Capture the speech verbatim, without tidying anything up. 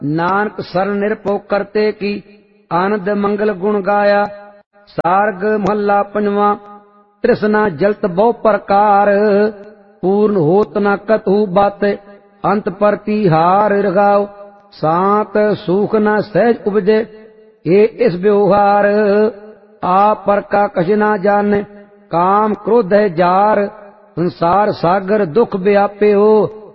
नानक सरन निरभउ करते की आनंद मंगल गुण गाया। सार्ग महला पंजवा। तृष्णा जलत बहु प्रकार पूर्ण होत न कतहु बात अंत परती हार रगाओ। सांत सूख न सहज उपजे ये इस व्यवहार आप पर का कछ ना जाने काम क्रोध है जार। संसार सागर दुख व्यापे हो